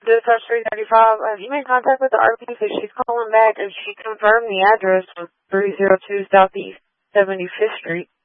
Dispatch 335. You made contact with the RP, so she's calling back, and she confirmed the address of 302 Southeast 75th Street.